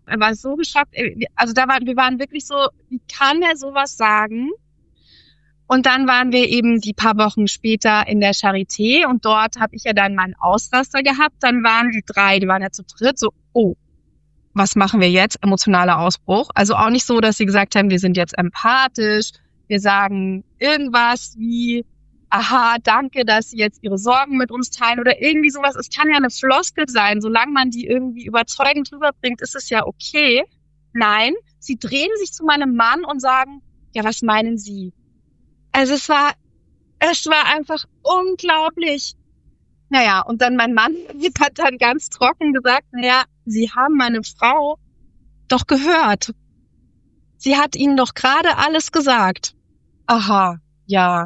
Er war so geschockt. Also wir waren wirklich so, wie kann er sowas sagen? Und dann waren wir eben die paar Wochen später in der Charité und dort habe ich ja dann meinen Ausraster gehabt. Dann waren die waren ja zu dritt, so, oh, was machen wir jetzt? Emotionaler Ausbruch. Also auch nicht so, dass sie gesagt haben, wir sind jetzt empathisch, wir sagen irgendwas wie, aha, danke, dass Sie jetzt Ihre Sorgen mit uns teilen oder irgendwie sowas. Es kann ja eine Floskel sein, solange man die irgendwie überzeugend rüberbringt, ist es ja okay. Nein, sie drehen sich zu meinem Mann und sagen, ja, was meinen Sie? Also es war einfach unglaublich. Naja, und dann mein Mann hat dann ganz trocken gesagt, naja, Sie haben meine Frau doch gehört. Sie hat Ihnen doch gerade alles gesagt. Aha, ja,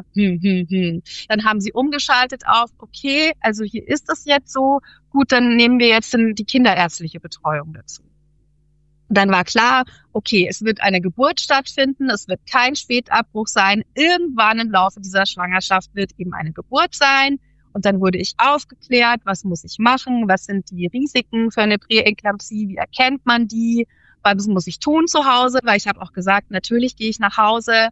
Dann haben sie umgeschaltet auf, okay, also hier ist es jetzt so, gut, dann nehmen wir jetzt die kinderärztliche Betreuung dazu. Dann war klar, okay, es wird eine Geburt stattfinden, es wird kein Spätabbruch sein. Irgendwann im Laufe dieser Schwangerschaft wird eben eine Geburt sein. Und dann wurde ich aufgeklärt, was muss ich machen, was sind die Risiken für eine Präeklampsie, wie erkennt man die, was muss ich tun zu Hause, weil ich habe auch gesagt, natürlich gehe ich nach Hause,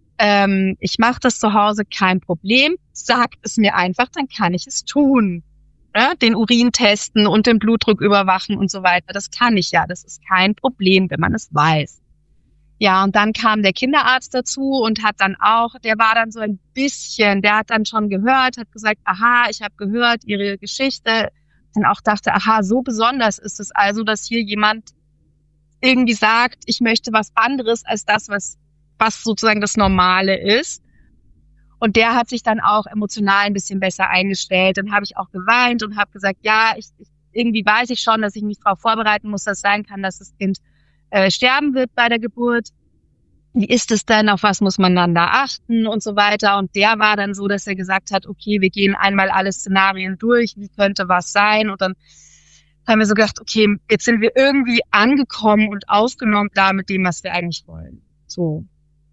ich mache das zu Hause, kein Problem, sagt es mir einfach, dann kann ich es tun. Ja, den Urin testen und den Blutdruck überwachen und so weiter. Das kann ich ja, das ist kein Problem, wenn man es weiß. Ja, und dann kam der Kinderarzt dazu und hat dann auch, der war dann so ein bisschen, der hat dann schon gehört, hat gesagt, aha, ich habe gehört, Ihre Geschichte. Dann auch dachte, aha, so besonders ist es also, dass hier jemand irgendwie sagt, ich möchte was anderes als das, was sozusagen das Normale ist. Und der hat sich dann auch emotional ein bisschen besser eingestellt. Dann habe ich auch geweint und habe gesagt, ja, irgendwie weiß ich schon, dass ich mich darauf vorbereiten muss, dass es sein kann, dass das Kind sterben wird bei der Geburt. Wie ist es denn? Auf was muss man dann da achten und so weiter? Und der war dann so, dass er gesagt hat, okay, wir gehen einmal alle Szenarien durch. Wie könnte was sein? Und dann haben wir so gedacht, okay, jetzt sind wir irgendwie angekommen und aufgenommen da mit dem, was wir eigentlich wollen. So.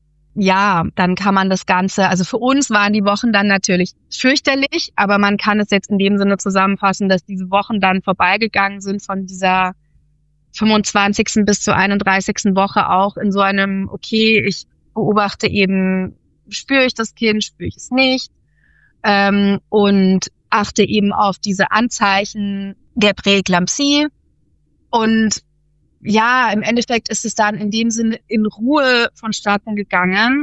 Ja, dann kann man das Ganze, also für uns waren die Wochen dann natürlich fürchterlich, aber man kann es jetzt in dem Sinne zusammenfassen, dass diese Wochen dann vorbeigegangen sind von dieser 25. bis zur 31. Woche auch in so einem, okay, ich beobachte eben, spüre ich das Kind, spüre ich es nicht, und achte eben auf diese Anzeichen der Präeklampsie und ja, im Endeffekt ist es dann in dem Sinne in Ruhe vonstatten gegangen.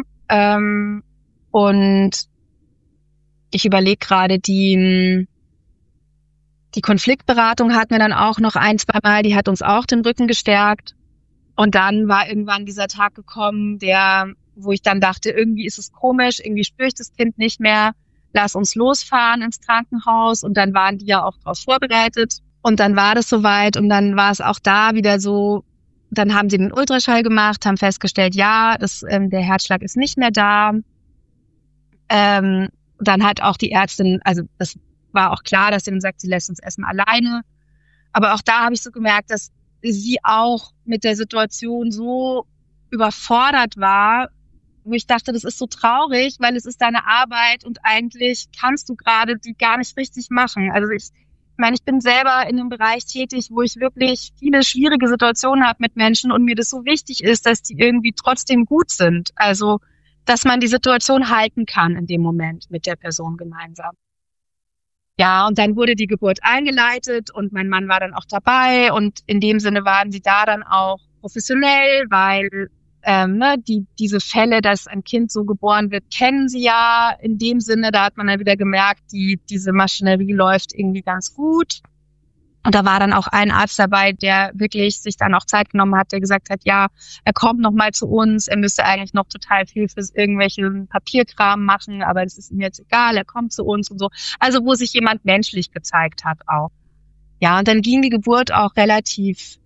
Und ich überlege gerade, die Konfliktberatung hatten wir dann auch noch 1-2 Mal, die hat uns auch den Rücken gestärkt. Und dann war irgendwann dieser Tag gekommen, wo ich dann dachte, irgendwie ist es komisch, irgendwie spüre ich das Kind nicht mehr, lass uns losfahren ins Krankenhaus. Und dann waren die ja auch darauf vorbereitet. Und dann war das soweit und dann war es auch da wieder so, dann haben sie den Ultraschall gemacht, haben festgestellt, ja, der Herzschlag ist nicht mehr da. Dann hat auch die Ärztin, also das war auch klar, dass sie dann sagt, sie lässt uns erstmal alleine. Aber auch da habe ich so gemerkt, dass sie auch mit der Situation so überfordert war, wo ich dachte, das ist so traurig, weil es ist deine Arbeit und eigentlich kannst du gerade die gar nicht richtig machen. Also ich meine, ich bin selber in einem Bereich tätig, wo ich wirklich viele schwierige Situationen habe mit Menschen und mir das so wichtig ist, dass die irgendwie trotzdem gut sind. Also, dass man die Situation halten kann in dem Moment mit der Person gemeinsam. Ja, und dann wurde die Geburt eingeleitet und mein Mann war dann auch dabei und in dem Sinne waren sie da dann auch professionell, weil diese Fälle, dass ein Kind so geboren wird, kennen sie ja in dem Sinne, da hat man dann wieder gemerkt, diese Maschinerie läuft irgendwie ganz gut. Und da war dann auch ein Arzt dabei, der wirklich sich dann auch Zeit genommen hat, der gesagt hat, ja, er kommt noch mal zu uns, er müsste eigentlich noch total viel für irgendwelchen Papierkram machen, aber das ist ihm jetzt egal, er kommt zu uns und so. Also wo sich jemand menschlich gezeigt hat auch. Ja, und dann ging die Geburt auch relativ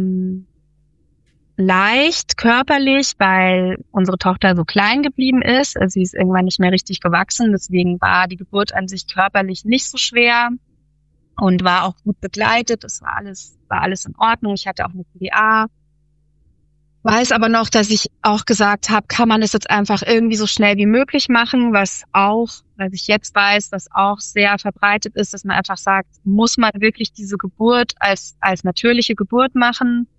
leicht körperlich, weil unsere Tochter so klein geblieben ist. Also sie ist irgendwann nicht mehr richtig gewachsen. Deswegen war die Geburt an sich körperlich nicht so schwer und war auch gut begleitet. Es war alles in Ordnung. Ich hatte auch eine PDA. Weiß aber noch, dass ich auch gesagt habe, kann man es jetzt einfach irgendwie so schnell wie möglich machen, was ich jetzt weiß, was auch sehr verbreitet ist, dass man einfach sagt, muss man wirklich diese Geburt als natürliche Geburt machen?